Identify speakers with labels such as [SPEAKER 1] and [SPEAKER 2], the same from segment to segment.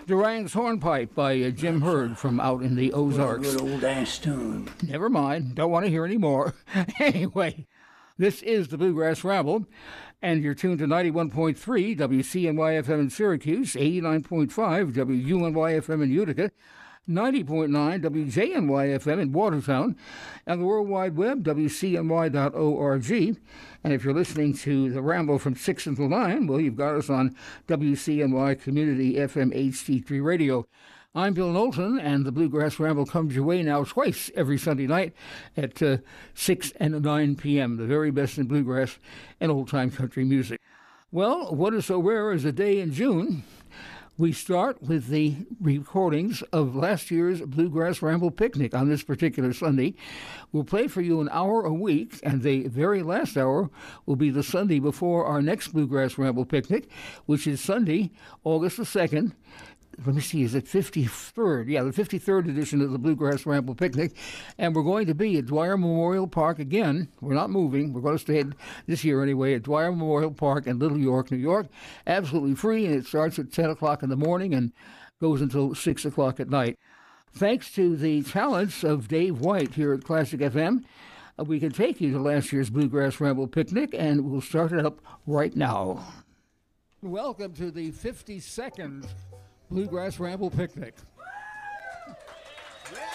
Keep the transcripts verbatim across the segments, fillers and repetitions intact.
[SPEAKER 1] Durang's Hornpipe by uh, Jim Hurd from out in the Ozarks.
[SPEAKER 2] Good old ass tune.
[SPEAKER 1] Never mind. Don't want to hear any more. Anyway, this is the Bluegrass Ramble, and you're tuned to ninety-one point three W C N Y F M in Syracuse, eighty-nine point five W U N Y F M in Utica, ninety point nine W J N Y F M in Watertown, and the World Wide Web, W C N Y dot org. And if you're listening to the Ramble from six until nine, well, you've got us on W C N Y Community F M H D three Radio. I'm Bill Knowlton, and the Bluegrass Ramble comes your way now twice every Sunday night at uh, six and nine p.m., the very best in bluegrass and old-time country music. Well, what is so rare as a day in June? We start with the recordings of last year's Bluegrass Ramble Picnic on this particular Sunday. We'll play for you an hour a week, and the very last hour will be the Sunday before our next Bluegrass Ramble Picnic, which is Sunday, August the second. Let me see, is it fifty-third? Yeah, the fifty-third edition of the Bluegrass Ramble Picnic. And we're going to be at Dwyer Memorial Park again. We're not moving. We're going to stay this year anyway at Dwyer Memorial Park in Little York, New York. Absolutely free, and it starts at ten o'clock in the morning and goes until six o'clock at night. Thanks to the talents of Dave White here at Classic F M, uh, we can take you to last year's Bluegrass Ramble Picnic, and we'll start it up right now. Welcome to the fifty-second Bluegrass Ramble Picnic. Yeah.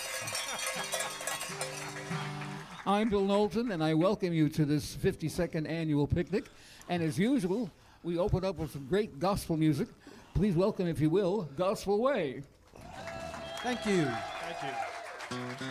[SPEAKER 1] I'm Bill Knowlton, and I welcome you to this fifty-second annual picnic. And as usual, we open up with some great gospel music. Please welcome, if you will, Gospel Way.
[SPEAKER 3] Thank you.
[SPEAKER 4] Thank you.